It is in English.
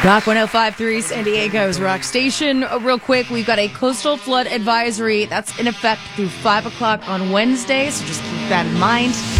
Rock 105.3 San Diego's Rock Station. Real quick, we've got a coastal flood advisory that's in effect through 5 o'clock on Wednesday, so just keep that in mind.